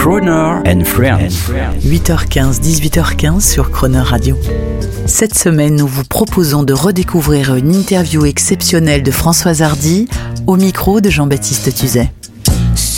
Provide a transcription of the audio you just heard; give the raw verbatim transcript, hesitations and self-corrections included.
Croner and Friends. huit heures quinze, dix-huit heures quinze sur Croner Radio. Cette semaine, nous vous proposons de redécouvrir une interview exceptionnelle de Françoise Hardy au micro de Jean-Baptiste Tuzet.